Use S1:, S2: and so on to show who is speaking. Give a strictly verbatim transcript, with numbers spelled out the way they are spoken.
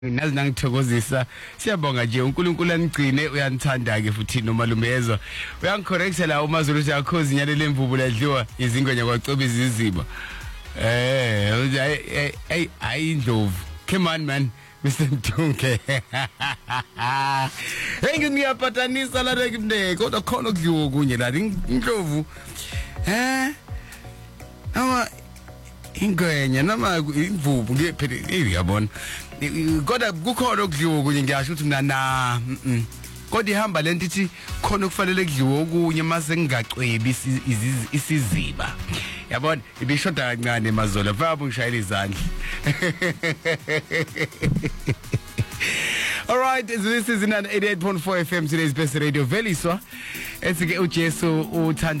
S1: Nazi nangithokozisa siyabonga nje uNkulunkulu anigcine uyanithanda ke futhi nomalumezwa uyangicorrecta la uMazulu uthi akhozi inyane lemvubu ladliwa izingwenya kwacoba iziziba eh ay ay indlovu come on man Mister Mthunke hey ngiyaphatanisa la rekimne kodwa khona okudliwa kunye la indlovu eh ama ingwenya noma imvubu ngiphela yabona kodwa kukhona okudliwa kunye ngiyasho ukuthi mina na kodwa ihamba lento ithi khona okufanele kudliwa okunye mase ngingacwebi isiziba yabona ibishoda kancane mazola vaba ngishayela izandla All right, this is in eighty-eight point four F M, today's best radio. Veliswa. It's ke uJesu uthanda